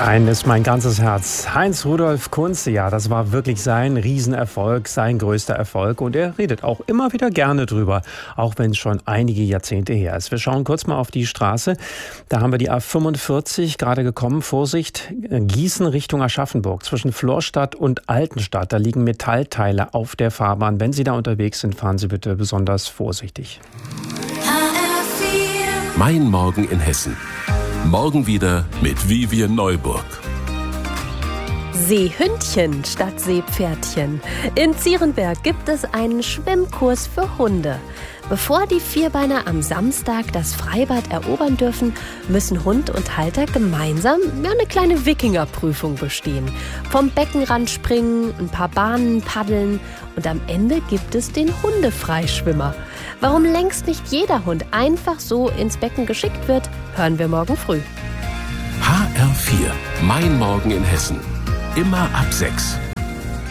Ein ist mein ganzes Herz. Heinz-Rudolf Kunze, ja, das war wirklich sein Riesenerfolg, sein größter Erfolg. Und er redet auch immer wieder gerne drüber, auch wenn es schon einige Jahrzehnte her ist. Wir schauen kurz mal auf die Straße. Da haben wir die A45 gerade gekommen. Vorsicht, Gießen Richtung Aschaffenburg. Zwischen Florstadt und Altenstadt. Da liegen Metallteile auf der Fahrbahn. Wenn Sie da unterwegs sind, fahren Sie bitte besonders vorsichtig. Mein Morgen in Hessen. Morgen wieder mit Vivian Neuburg. Seehündchen statt Seepferdchen. In Zierenberg gibt es einen Schwimmkurs für Hunde. Bevor die Vierbeiner am Samstag das Freibad erobern dürfen, müssen Hund und Halter gemeinsam eine kleine Wikingerprüfung bestehen. Vom Beckenrand springen, ein paar Bahnen paddeln und am Ende gibt es den Hundefreischwimmer. Warum längst nicht jeder Hund einfach so ins Becken geschickt wird, hören wir morgen früh. HR4, mein Morgen in Hessen. Immer ab 6.